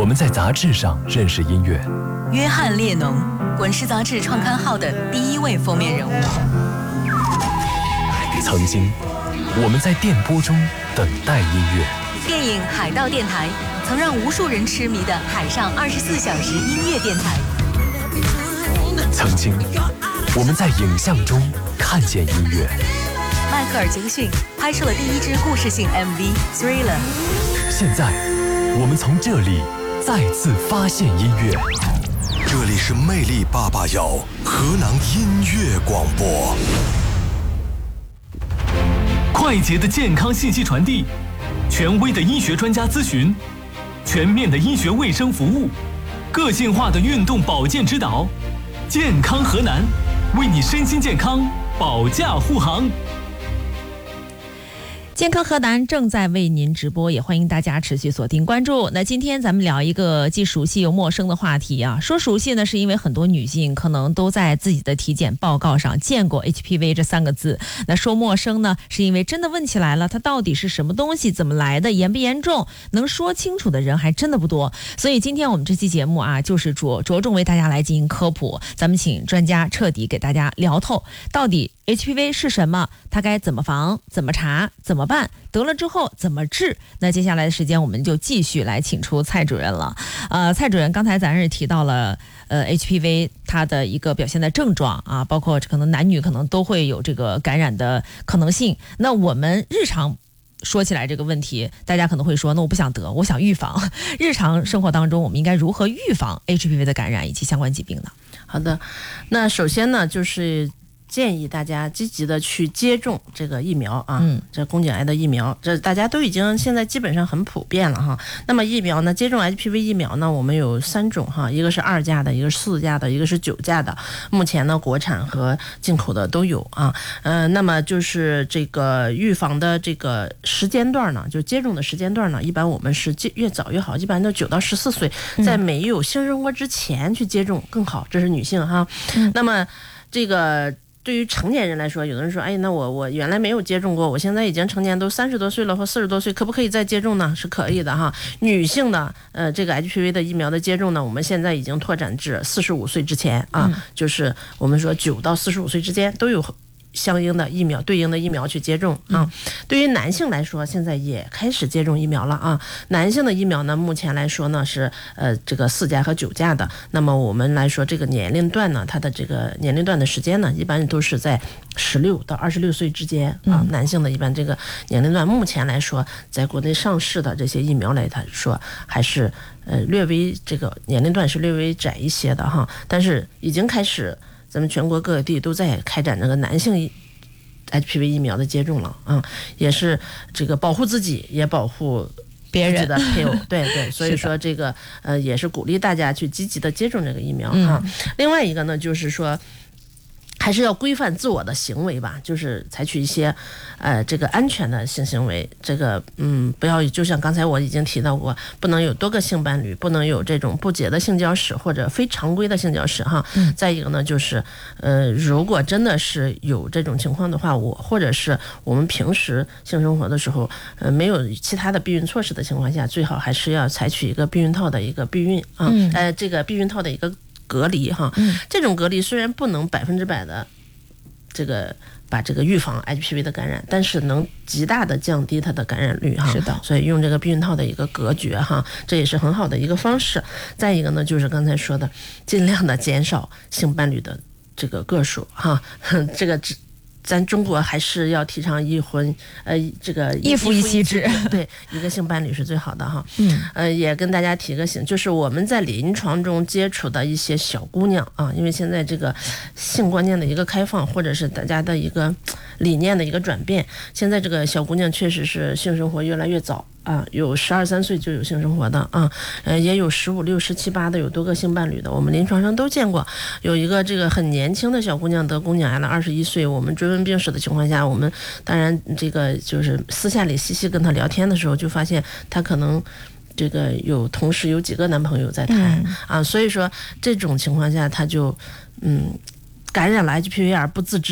我们在杂志上认识音乐。 约翰列侬，滚石杂志创刊号的第1位封面人物。 曾经，我们在电波中等待音乐。 电影《海盗电台》曾让无数人痴迷的海上24小时音乐电台。 曾经，我们在影像中看见音乐。 迈克尔·杰克逊拍摄了第1支故事性 MV《Thriller》。 现在，我们从这里再次发现音乐。 这里是魅力881河南音乐广播。 快捷的健康信息传递，权威的医学专家咨询，全面的医学卫生服务，个性化的运动保健指导，健康河南，为你身心健康保驾护航。 健康河南正在为您直播，也欢迎大家持续锁定关注。那今天咱们聊一个既熟悉又陌生的话题啊。说熟悉呢，是因为很多女性可能都在自己的体检报告上见过 HPV 这3个字。那说陌生呢，是因为真的问起来了，它到底是什么东西，怎么来的，严不严重，能说清楚的人还真的不多。所以今天我们这期节目啊，就是着重为大家来进行科普。咱们请专家彻底给大家聊透，到底 HPV 是什么，它该怎么防，怎么查，怎么办，得了之后怎么治。那接下来的时间我们就继续来请出蔡主任了。蔡主任，刚才咱是提到了HPV 它的一个表现的症状啊，包括可能男女可能都会有这个感染的可能性。那我们日常说起来这个问题，大家可能会说，那我不想得，我想预防。日常生活当中我们应该如何预防 HPV 的感染以及相关疾病呢？ 好的，那首先呢，就是建议大家积极的去接种这个疫苗啊，这宫颈癌的疫苗，这大家都已经现在基本上很普遍了哈。那么疫苗呢，接种 HPV 疫苗呢，我们有3种哈，一个是2价的，一个是4价的，一个是9价的。目前呢，国产和进口的都有啊。那么就是这个预防的这个时间段呢，就接种的时间段呢，一般我们是越早越好，一般都9到14岁，在没有性生活之前去接种更好，这是女性哈。那么这个对于成年人来说，有的人说，哎，那我原来没有接种过，我现在已经成年，都30多岁了或40多岁，可不可以再接种呢？是可以的哈。女性的这个 HPV 的疫苗的接种呢，我们现在已经拓展至45岁之前啊，就是我们说9到45岁之间都有相应的疫苗，对应的疫苗去接种啊。对于男性来说，现在也开始接种疫苗了啊。男性的疫苗呢，目前来说呢是这个4价和9价的。那么我们来说这个年龄段呢，它的这个年龄段的时间呢，一般都是在16到26岁之间啊。男性的一般这个年龄段，目前来说，在国内上市的这些疫苗来说，还是略微这个年龄段是略微窄一些的哈。但是已经开始，咱们全国各地都在开展这个男性HPV 疫苗的接种了啊，也是这个保护自己，也保护别人的配偶，对，所以说这个也是鼓励大家去积极的接种这个疫苗啊。另外一个呢，就是说，还是要规范自我的行为吧，就是采取一些这个安全的性行为，这个不要就像刚才我已经提到过，不能有多个性伴侣，不能有这种不洁的性交史或者非常规的性交史哈。再一个呢，就是如果真的是有这种情况的话，或者是我们平时性生活的时候没有其他的避孕措施的情况下，最好还是要采取一个避孕套的一个避孕啊，这个避孕套的一个隔离哈。这种隔离虽然不能100%的这个把这个预防 HPV 的感染，但是能极大的降低它的感染率哈。 是的， 所以用这个避孕套的一个隔绝哈，这也是很好的一个方式。再一个呢，就是刚才说的，尽量的减少性伴侣的这个个数哈，这个咱中国还是要提倡一婚，这个一夫一妻制， 对，一个性伴侣是最好的哈。也跟大家提个醒，就是我们在临床中接触的一些小姑娘啊，因为现在这个性观念的一个开放，或者是大家的一个理念的一个转变，现在这个小姑娘确实是性生活越来越早。啊，有12、13岁就有性生活的啊，也有15、16、17、18的，有多个性伴侣的，我们临床上都见过。有一个这个很年轻的小姑娘得宫颈癌了，21岁，我们追问病史的情况下，我们当然这个就是私下里细细跟她聊天的时候，就发现她可能这个同时有几个男朋友在谈啊，所以说这种情况下，她就感染了 HPV 而不自知。